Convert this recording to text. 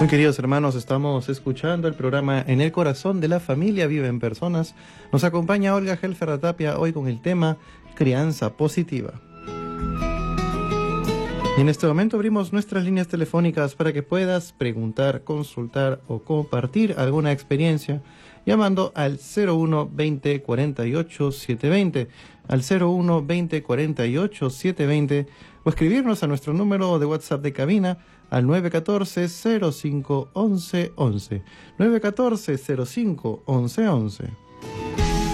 Muy queridos hermanos, estamos escuchando el programa En el Corazón de la Familia Viven Personas. Nos acompaña Olga Helfer Tapia hoy con el tema Crianza Positiva. Y en este momento abrimos nuestras líneas telefónicas para que puedas preguntar, consultar o compartir alguna experiencia llamando al 01 20 48 720, al 01 20 48 720 o escribirnos a nuestro número de WhatsApp de cabina al 914 05 11 11, 914 05 11 11.